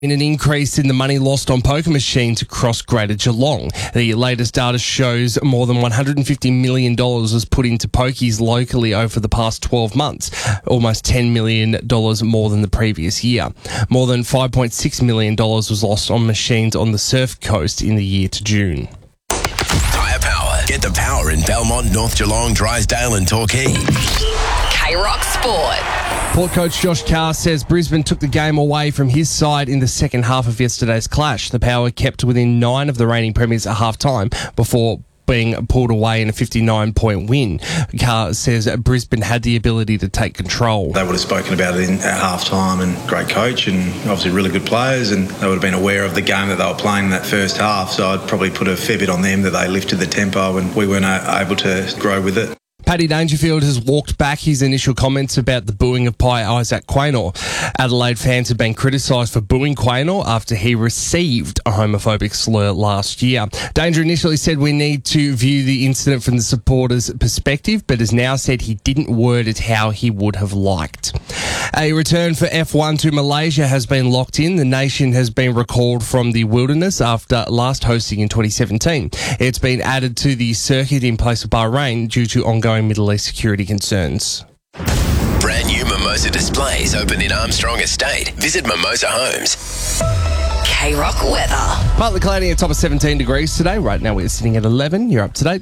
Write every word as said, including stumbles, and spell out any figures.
In an increase in the money lost on poker machines across Greater Geelong. The latest data shows more than one hundred fifty million dollars was put into pokies locally over the past twelve months, almost ten million dollars more than the previous year. More than five point six million dollars was lost on machines on the Surf Coast in the year to June. Tyre Power. Get the power in Belmont, North Geelong, Drysdale and Torquay. K-Rock Sport. Port coach Josh Carr says Brisbane took the game away from his side in the second half of yesterday's clash. The Power kept within nine of the reigning premiers at half-time before being pulled away in a fifty-nine point win. Carr says Brisbane had the ability to take control. They would have spoken about it in, at half-time, and great coach and obviously really good players, and they would have been aware of the game that they were playing in that first half, so I'd probably put a fair bit on them that they lifted the tempo and we weren't able to grow with it. Paddy Dangerfield has walked back his initial comments about the booing of Pi Isaac Quaynor. Adelaide fans have been criticised for booing Quaynor after he received a homophobic slur last year. Danger initially said we need to view the incident from the supporters' perspective, but has now said he didn't word it how he would have liked. A return for F one to Malaysia has been locked in. The nation has been recalled from the wilderness after last hosting in twenty seventeen. It's been added to the circuit in place of Bahrain due to ongoing Middle East security concerns. Brand new Mimosa displays open in Armstrong Estate. Visit Mimosa Homes. K-Rock weather. Partly cloudy at top of seventeen degrees today. Right now we're sitting at eleven. You're up to date.